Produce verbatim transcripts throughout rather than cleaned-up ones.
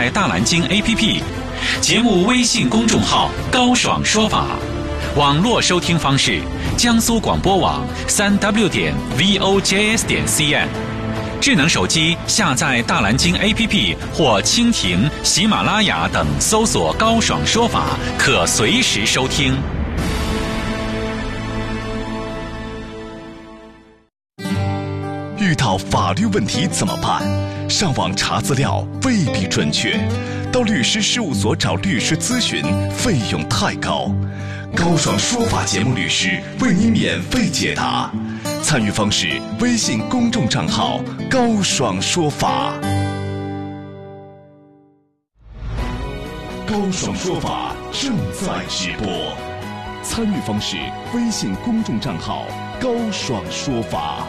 载大蓝鲸 A P P， 节目微信公众号高爽说法。网络收听方式：江苏广播网三 w 点 v o j s 点 c n。智能手机下载大蓝鲸 A P P 或蜻蜓、喜马拉雅等，搜索“高爽说法”，可随时收听。 遇到法律问题怎么办？上网查资料未必准确，到律师事务所找律师咨询费用太高。高爽说法节目律师为您免费解答。参与方式：微信公众账号高爽说法。高爽说法正在直播。参与方式：微信公众账号高爽说法。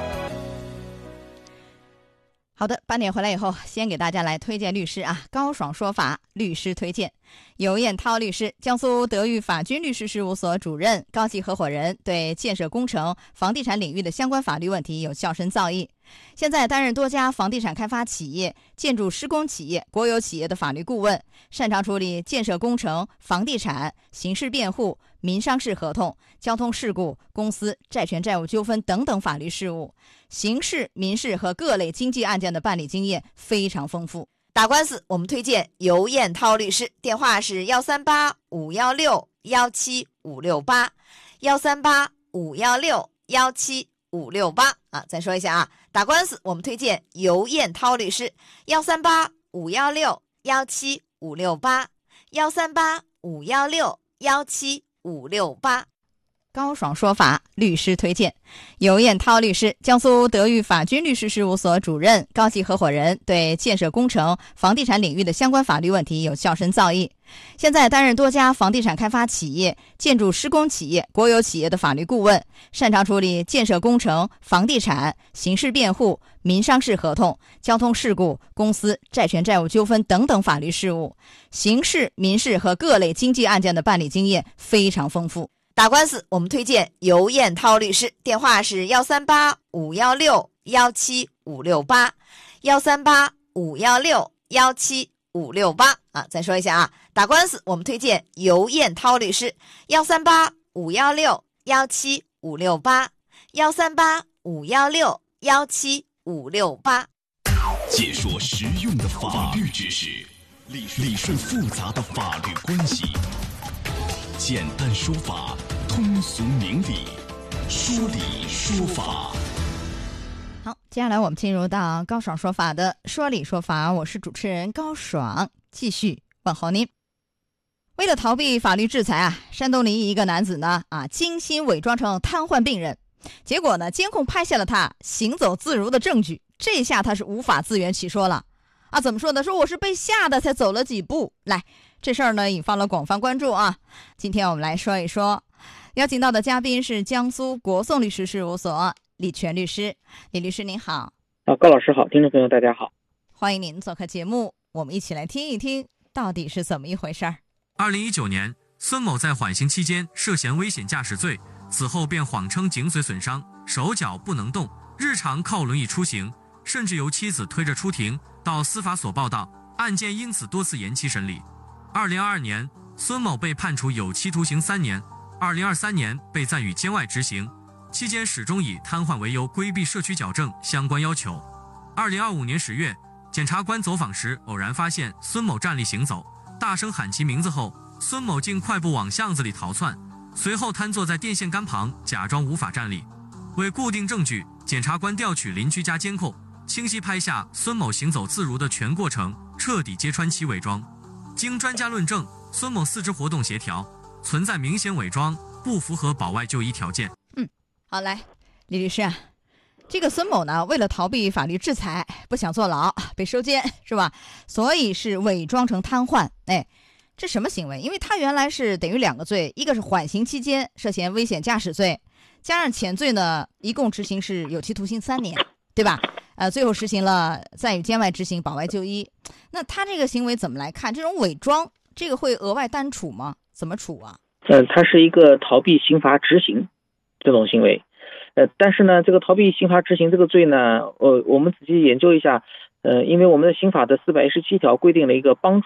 好的，八点回来以后，先给大家来推荐律师啊，高爽说法律师推荐。尤彦涛律师，江苏德裕法军律师事务所主任、高级合伙人，对建设工程、房地产领域的相关法律问题有较深造诣。现在担任多家房地产开发企业、建筑施工企业、国有企业的法律顾问，擅长处理建设工程、房地产、刑事辩护、民商事合同、交通事故、公司债权债务纠纷等等法律事务，刑事、民事和各类经济案件的办理经验非常丰富。打官司我们推荐尤彦涛律师，电话是幺三八五幺六幺七五六八，幺三八五幺六幺七五六八啊，再说一下啊，打官司我们推荐尤彦涛律师，幺三八五幺六幺七五六八，幺三八五幺六幺七五六八。高爽说法律师推荐，尤彦涛律师，江苏德裕法军律师事务所主任、高级合伙人，对建设工程、房地产领域的相关法律问题有较深造诣。现在担任多家房地产开发企业、建筑施工企业、国有企业的法律顾问，擅长处理建设工程、房地产、刑事辩护、民商事合同、交通事故、公司债权债务纠纷等等法律事务，刑事、民事和各类经济案件的办理经验非常丰富。打官司我们推荐尤彦涛律师，电话是幺三八五幺六幺七五六八，幺三八五幺六幺七五六八啊，再说一下啊，打官司我们推荐尤彦涛律师，幺三八五幺六幺七五六八，幺三八五幺六幺七五六八。 解说实用的法律知识，理顺复杂的法律关系，简单说法，通俗明理，说理说法。 好，接下来我们进入到高爽说法的说理说法，我是主持人高爽，继续问候您。为了逃避法律制裁啊，山东临沂一个男子呢啊，精心伪装成瘫痪病人，结果呢，监控拍下了他行走自如的证据，这下他是无法自圆其说了啊！怎么说呢？说我是被吓得才走了几步。来，这事儿呢引发了广泛关注啊。今天我们来说一说，邀请到的嘉宾是江苏国讼律师事务所李全律师。李律师您好。 啊，高老师好，听众朋友大家好， 欢迎您做客节目，我们一起来听一听到底是怎么一回事儿。 二零一九年，孙某在缓刑期间涉嫌危险驾驶罪，此后便谎称颈髓损伤，手脚不能动，日常靠轮椅出行，甚至由妻子推着出庭，到司法所报到，案件因此多次延期审理。二零二二年，孙某被判处有期徒刑三年，二零二三年被暂予监外执行，期间始终以瘫痪为由规避社区矫正相关要求。二零二五年十月，检察官走访时偶然发现孙某站立行走，大声喊其名字后，孙某竟快步往巷子里逃窜，随后瘫坐在电线杆旁，假装无法站立。为固定证据，检察官调取邻居家监控，清晰拍下孙某行走自如的全过程，彻底揭穿其伪装。经专家论证，孙某四肢活动协调，存在明显伪装，不符合保外就医条件。 嗯，好，来，李律师啊，这个孙某呢，为了逃避法律制裁，不想坐牢，被收监是吧？所以是伪装成瘫痪。哎，这什么行为？因为他原来是等于两个罪，一个是缓刑期间涉嫌危险驾驶罪，加上前罪呢，一共执行是有期徒刑三年，对吧？呃，最后实行了暂予监外执行，保外就医。那他这个行为怎么来看？这种伪装，这个会额外单处吗？怎么处啊？ 呃，它是一个逃避刑罚执行这种行为。呃，但是呢，这个逃避刑罚执行这个罪呢，呃，我们仔细研究一下，呃，因为我们的刑法的四百一十七条规定了一个帮